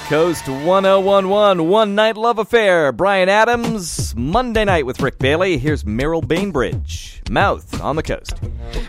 Coast 1011, One Night Love Affair. Brian Adams, Monday Night with Rick Bailey. Here's Meryl Bainbridge, Mouth on the Coast.